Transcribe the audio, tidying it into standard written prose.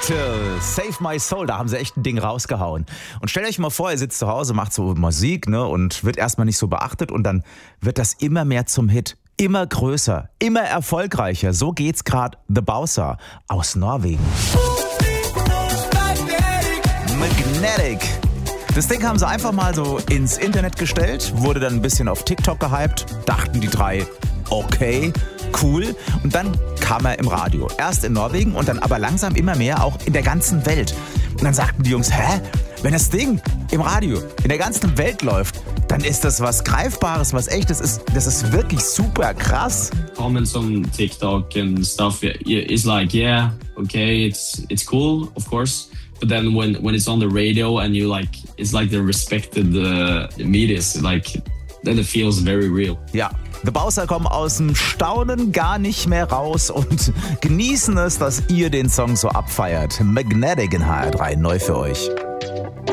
Save My Soul, da haben sie echt ein Ding rausgehauen. Und stellt euch mal vor, ihr sitzt zu Hause, macht so Musik, ne, und wird erstmal nicht so beachtet und dann wird das immer mehr zum Hit. Immer größer, immer erfolgreicher. So geht's gerade The Bowser aus Norwegen. Magnetic. Das Ding haben sie einfach mal so ins Internet gestellt, wurde dann ein bisschen auf TikTok gehypt, dachten die drei, okay, cool. Und dann kam er im Radio. Erst in Norwegen und dann aber langsam immer mehr auch in der ganzen Welt. Und dann sagten die Jungs, wenn das Ding im Radio in der ganzen Welt läuft, dann ist das was Greifbares, was Echtes ist. Das ist wirklich super krass. Comments on TikTok and stuff is like, yeah, okay, it's cool, of course. But then when it's on the radio and you like, it's like the respected media, like, then it feels very real. Ja, The Bowser kommen aus dem Staunen gar nicht mehr raus und genießen es, dass ihr den Song so abfeiert. Magnetic in HR3, neu für euch.